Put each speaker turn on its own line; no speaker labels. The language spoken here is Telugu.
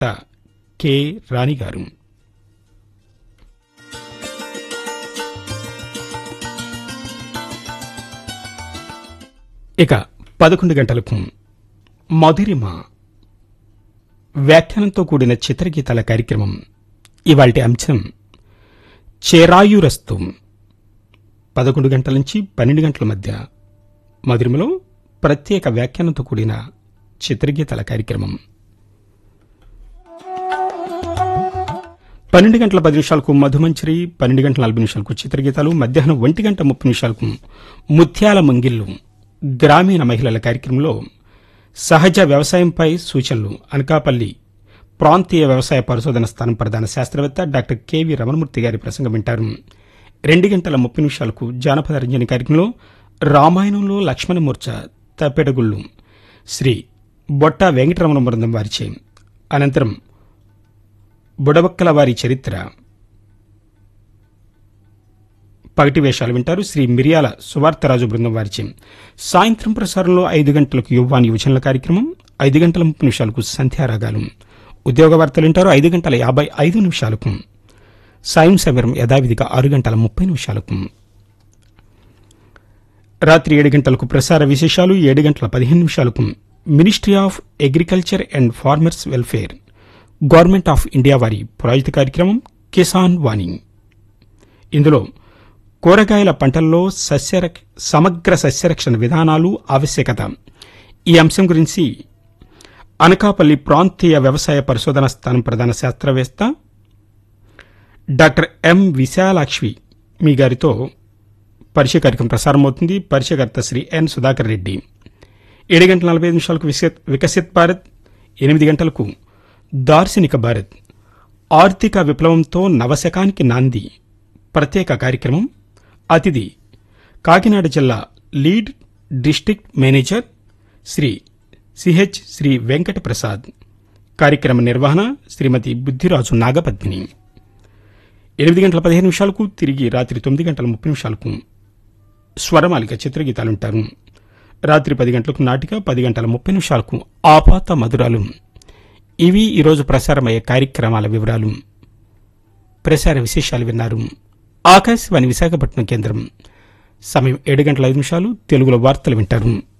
కె రాణి గారు. ఇక 11 గంటలకు మధురిమ వ్యాఖ్యానంతో కూడిన చిత్రగీతాల కార్యక్రమం. ఇవాల్టి అంశం చేరాయురస్తు. 11 గంటల నుంచి 12 గంటల మధ్య మధురిమలో ప్రత్యేక వ్యాఖ్యానంతో కూడిన చిత్రగీతాల కార్యక్రమం. 12 గంటల 10 నిమిషాలకు మధుమంజరి, 12 గంటల 40 నిమిషాలకు చిత్రగీతాలు, మధ్యాహ్నం 1 గంట 30 నిమిషాలకు ముత్యాల మంగిళ్లు గ్రామీణ మహిళల కార్యక్రమంలో సహజ వ్యవసాయంపై సూచనలు అనకాపల్లి ప్రాంతీయ వ్యవసాయ పరిశోధన స్థానం ప్రధాన శాస్త్రవేత్త డాక్టర్ కెవి రమణమూర్తి గారి ప్రసంగం వింటారు. 2 గంటల 30 నిమిషాలకు జానపద రంజని కార్యక్రమంలో రామాయణంలో లక్ష్మణమూర్చ తప్పెటగుళ్ళు శ్రీ బొట్ట వెంకటరమణ బృందం వారిచే, అనంతరం బుడబక్కల వారి చరిత్ర పగటి వేషాలు వింటారు శ్రీ మిరియాల సువార్తరాజు బృందం వారిచే. సాయంత్రం ప్రసారంలో 5 గంటలకు యువవాణి యువజనుల కార్యక్రమం, 5 గంటల 30 నిమిషాలకు సంధ్యారాగాలు, ఉద్యోగ వార్తలు వింటారు 5 గంటల 55 నిమిషాలకు. సాయం సమయం యథావిధిగా 6 గంటల 30 నిమిషాలకు. రాత్రి 7 గంటలకు ప్రసార విశేషాలు, 7 గంటల 15 నిమిషాలకు ministry of agriculture and farmers welfare government of India వారి ప్రాయోజిత కార్యక్రమం కిసాన్ వాణి. ఇందులో కూరగాయల పంటల్లో సమగ్ర సస్యరక్షణ విధానాలు ఆవశ్యకత, ఈ అంశం గురించి అనకాపల్లి ప్రాంతీయ వ్యవసాయ పరిశోధన స్థానం ప్రధాన శాస్త్రవేత్త డాక్టర్ ఎం విశాలాక్షి మీ గారితో పరిచయ కార్యక్రమం ప్రసారమవుతుంది. పరిచయకర్త శ్రీ ఎన్ సుధాకర్ రెడ్డి. 7 గంటల 45 నిమిషాలకు వికసిత్ భారత్, 8 గంటలకు దార్శనిక భారత్ ఆర్థిక విప్లవంతో నవశకానికి నాంది ప్రత్యేక కార్యక్రమం. అతిథి కాకినాడ జిల్లా lead district manager Shri CH Shri Venkata Prasad. కార్యక్రమ నిర్వహణ శ్రీమతి బుద్ధిరాజు నాగపద్మిని. 8 గంటల 15 నిమిషాలకు తిరిగి రాత్రి 9 గంటల 30 నిమిషాలకు స్వరమాలిక చిత్రగీతాలుంటారు. రాత్రి 10 గంటలకు నాటిక, 10 గంటల 30 నిమిషాలకు ఆపాత మధురాలు. ఇవి ఈరోజు ప్రసారమయ్యే కార్యక్రమాల వివరాలు. ప్రసార విశేషాలు విన్నారు. ఆకాశవాణి విశాఖపట్నం కేంద్రం. సమయం 7 గంటల 5 నిమిషాలు. తెలుగులో వార్తలు వింటారు.